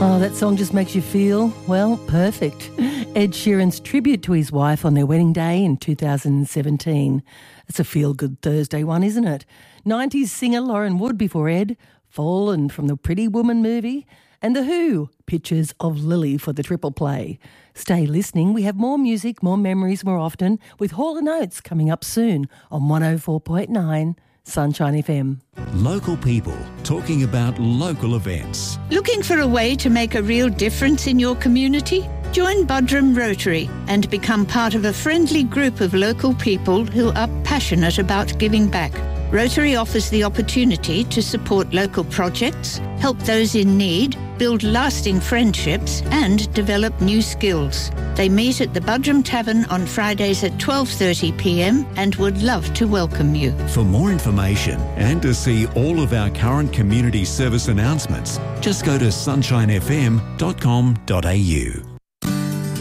Oh, that song just makes you feel, well, perfect. Ed Sheeran's tribute to his wife on their wedding day in 2017. It's a feel-good Thursday one, isn't it? 90s singer Lauren Wood before Ed, Fallen from the Pretty Woman movie, and The Who, Pictures of Lily for the triple play. Stay listening. We have more music, more memories, more often, with Hall & Oates coming up soon on 104.9 Sunshine FM. Local people talking about local events. Looking for a way to make a real difference in your community? Join Buderim Rotary and become part of a friendly group of local people who are passionate about giving back. Rotary offers the opportunity to support local projects, help those in need, build lasting friendships and develop new skills. They meet at the Buderim Tavern on Fridays at 12:30 p.m. and would love to welcome you. For more information and to see all of our current community service announcements, just go to sunshinefm.com.au.